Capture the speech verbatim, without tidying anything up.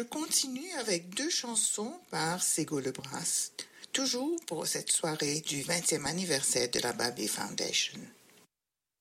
je continue avec deux chansons par Sego Lebras, toujours pour cette soirée du vingtième anniversaire de la Babé Foundation.